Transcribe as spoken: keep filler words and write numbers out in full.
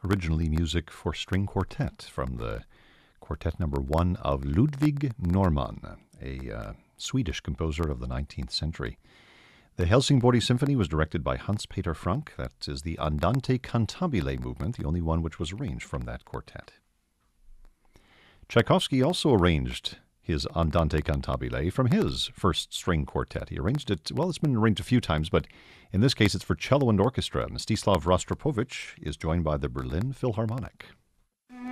originally music for string quartet from the quartet number one of Ludwig Norman, a uh, Swedish composer of the nineteenth century. The Helsingborg Symphony was directed by Hans-Peter Frank. That is the Andante Cantabile movement, the only one which was arranged from that quartet. Tchaikovsky also arranged his Andante Cantabile from his first string quartet. He arranged it, well, it's been arranged a few times, but in this case it's for cello and orchestra. Mstislav Rostropovich is joined by the Berlin Philharmonic.